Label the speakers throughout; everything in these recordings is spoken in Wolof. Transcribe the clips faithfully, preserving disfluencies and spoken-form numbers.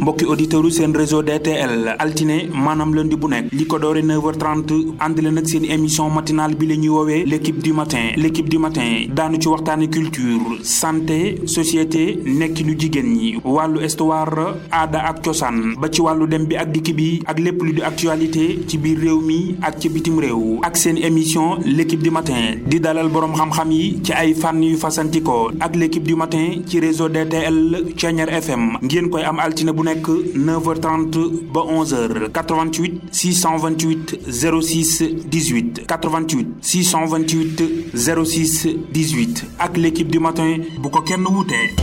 Speaker 1: mbokki auditeurs u seen réseau D T L altine maanaam lundi bu nekk li ko doore neuf heures trente ànd leen ak seen émission matinale bi la ñuy woowee l'équipe du matin l'équipe du matin daanu ci waxtaane culture santé société nekkinu jigéen ñi wàllu histoire aada ak cosaan ba ci wàllu dem bi ak dikk bi ak lépp lu di actualité ci biir réew mi ak ci bitim réew ak seen émission l'équipe du matin di dalal boroom xam-xam yi ci ay fànn yu fasantikoo ak l'équipe du matin ci réseau D T L Thiéniere F M ngeen koy am altine bu nekk neuf heures trente ba onze heures quatre-vingt-huit six cent vingt-huit zéro six dix-huit quatre-vingt-huit six cent vingt-huit zéro six dix-huit ak l'équipe du matin bu ko kenn wutee.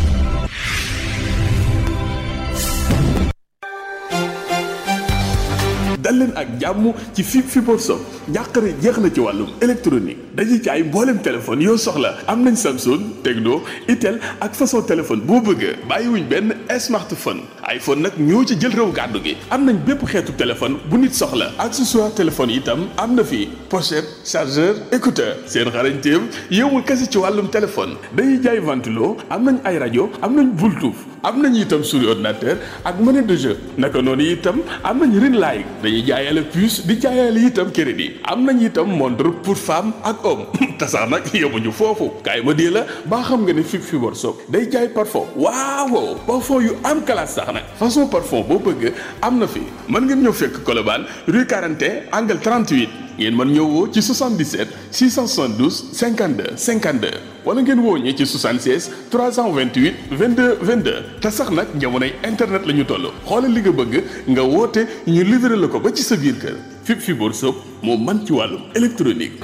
Speaker 2: dal leen ak jàmm ci fi Fibre Shop njàqare jeex na ci wàllum électronique dañuy jaay mboolem téléphone yoo soxla am nañ Samsung Tecno Itel ak façon téléphone boo bëgg bàyyiwuñ benn smartphone iPhone nag ñoo ci jël réew gàddu gi am nañ bépp xeetu téléphone bu nit soxla accessoire téléphone itam am na fi pochette chargeur écouteur seen xarañteem yéewul kese ci wàllum téléphone dañuy jaay ventilo am nañ ay rajo am nañ Bluetooth am nañ itam souris ordinateur ak monnaie de jeu naka noonu itam am nañ ring light dañuy jaayale puce di jaayale itam crédit am nañ itam montre pour femme ak homme te sax nag yemuñu foofu kaay ma dee la baa xam nga ne fi Fibre Shop day jaay parfum waaw parfum yu am classe sax nag façon parfum boo bëgg am na fi mën ngeen ñëw fekk Colobane rue quarante et un angle trente-huit ngeen mën ñëw woo ci soixante-dix-sept six cent soixante-douze cinquante-deux cinquante-deux wala ngeen woo ñi ci soixante-seize trois cent vingt-huit vingt-deux vingt-deux te sax nag jamonoy internet la ñu toll xoolal li nga bëgg nga woote ñu livré la ko ba ci sa biir kër fi Fibre Shop moo man ci wàllum électronique.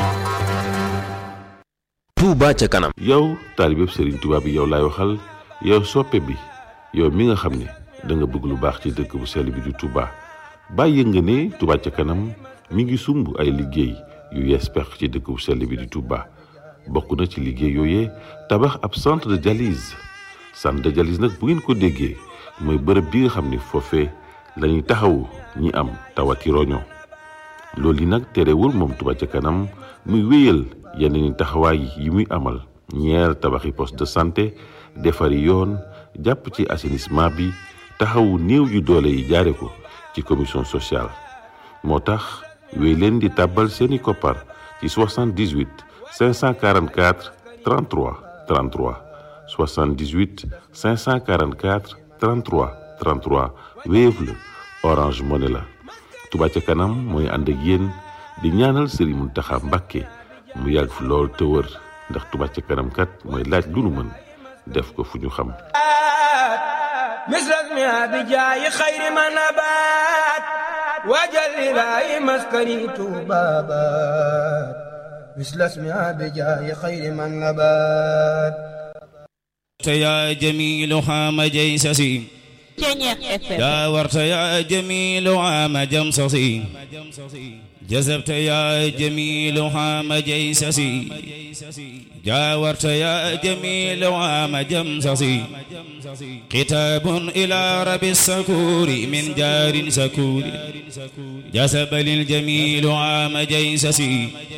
Speaker 3: Touba ca kanam.
Speaker 4: yow taalibe Serigne Touba bi yow laay waxal yow soppe bi yow mi nga xam ne da nga bëgg lu baax ci dëkk bu sell bi di Touba bàyyi nga ne Touba ca kanam mi ngi sumb ay liggéey yu yees pex ci dëkk bu sell bi di Touba bokk na ci liggéey yooyee tabax ab centre de dialyse centre de dialyse nag bu ngeen ko déggee mooy bërëb bi nga xam ne foofee lañuy taxawu ñi am tawati roño loolu yi nag terewul moom Touba ca kanam muy wéyal yeneen taxawaay yi muy amal ñeer tabaxi poste de santé defari yoon jàpp ci assainissement bi taxawu néew yu doole yi jaare ko ci commission sociale moo tax wéy leen di tàbbal seeni koppar ci soixante-dix-huit cinq cent quarante-quatre trente-trois trente-trois soixante-dix-huit cinq cent quarante-quatre trente-trois trente-trois Wave la Orange Money la Touba ca kanam mooy ànd ak yéen di ñaanal Serigne Mountakha Mbacké mu yàgg fi lool te wër ndax Touba ca kanam kat mooy laaj lu nu mën def ko fu ñu xam
Speaker 5: misras mi abijaayi xayri ma nabaat waajal ilaahi maskani tuubaabaat misras mi abijaayi xayri ma nabaat
Speaker 6: yaa jamiilu xaama jaysasi yaa warta yaa jamiilu xaama jamsasi جذبت يا جميل عام جيسسي جاورت يا جميل عام جمسسي كتاب إلى رب السكور من جار سكور جسب للجميل عام جيسسي